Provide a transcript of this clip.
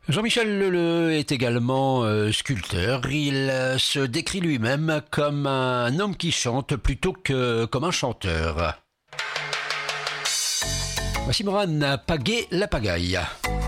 Jean-Michel Leleu est également sculpteur. Il se décrit lui-même comme un homme qui chante plutôt que comme un chanteur. Voici Moran Pagaie la pagaille.